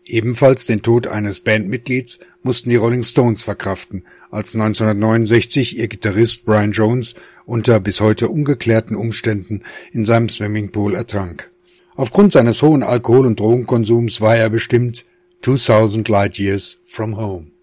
Ebenfalls den Tod eines Bandmitglieds mussten die Rolling Stones verkraften, als 1969 ihr Gitarrist Brian Jones unter bis heute ungeklärten Umständen in seinem Swimmingpool ertrank. Aufgrund seines hohen Alkohol- und Drogenkonsums war er bestimmt 2000 Light Years from Home.